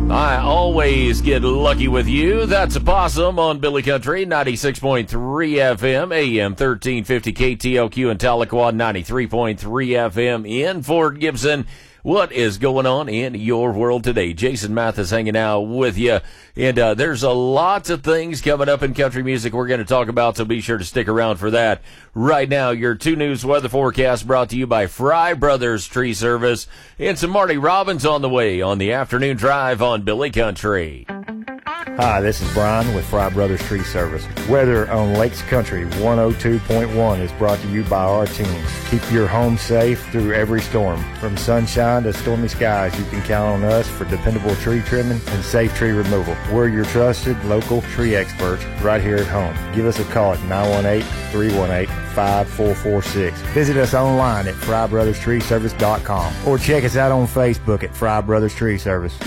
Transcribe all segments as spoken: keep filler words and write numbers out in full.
I always get lucky with you. That's a possum on Billy Country, ninety-six point three F M, A M thirteen fifty K T L Q in Tahlequah, ninety-three point three F M in Fort Gibson. What is going on in your world today? Jason Mathis hanging out with you. And uh, there's a lot of things coming up in country music we're going to talk about, so be sure to stick around for that. Right now, your two News weather forecast brought to you by Fry Brothers Tree Service. And some Marty Robbins on the way on the afternoon drive on Billy Country. Hi, this is Brian with Fry Brothers Tree Service. Weather on Lakes Country one oh two point one is brought to you by our teams. Keep your home safe through every storm. From sunshine to stormy skies, you can count on us for dependable tree trimming and safe tree removal. We're your trusted local tree experts right here at home. Give us a call at nine one eight, three one eight, five four four six. Visit us online at fry brothers tree service dot com or check us out on Facebook at Fry Brothers Tree Service.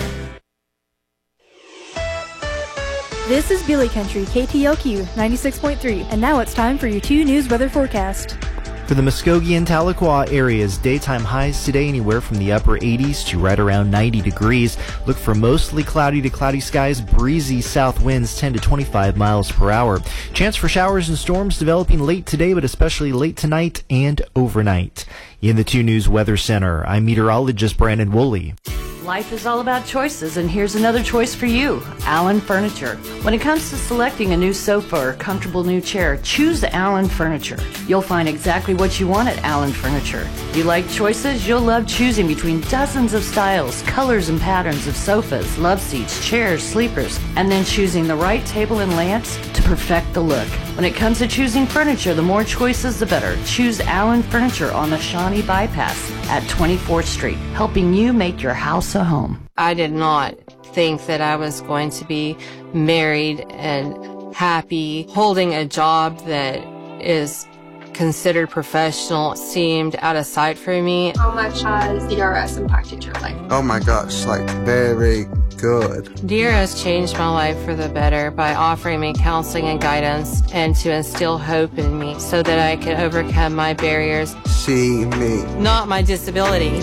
This is Billy Country, K T L Q ninety-six point three, and now it's time for your two News weather forecast. For the Muskogee and Tahlequah areas, daytime highs today anywhere from the upper eighties to right around ninety degrees. Look for mostly cloudy to cloudy skies, breezy south winds ten to twenty-five miles per hour. Chance for showers and storms developing late today, but especially late tonight and overnight. In the two News Weather Center, I'm meteorologist Brandon Woolley. Life is all about choices, and here's another choice for you, Allen Furniture. When it comes to selecting a new sofa or comfortable new chair, choose Allen Furniture. You'll find exactly what you want at Allen Furniture. You like choices? You'll love choosing between dozens of styles, colors, and patterns of sofas, love seats, chairs, sleepers, and then choosing the right table and lamps to perfect the look. When it comes to choosing furniture, the more choices, the better. Choose Allen Furniture on the Shawnee Bypass at twenty-fourth Street, helping you make your house a home. I did not think that I was going to be married and happy. Holding a job that is considered professional seemed out of sight for me. How much has D R S impacted your life? Oh my gosh, like very good. D R S changed my life for the better by offering me counseling and guidance and to instill hope in me so that I could overcome my barriers. See me. Not my disability.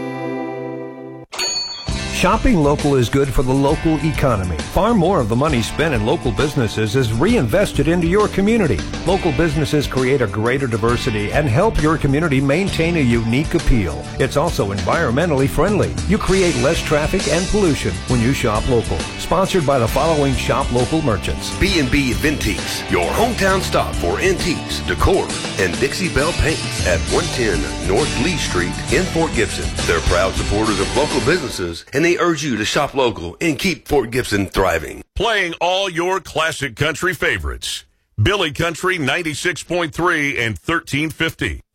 Shopping local is good for the local economy. Far more of the money spent in local businesses is reinvested into your community. Local businesses create a greater diversity and help your community maintain a unique appeal. It's also environmentally friendly. You create less traffic and pollution when you shop local. Sponsored by the following shop local merchants. B and B Vintiques, your hometown stop for antiques, decor, and Dixie Belle paints at one ten North Lee Street in Fort Gibson. They're proud supporters of local businesses, and they urge you to shop local and keep Fort Gibson thriving. Playing all your classic country favorites. Billy Country ninety-six point three and thirteen fifty.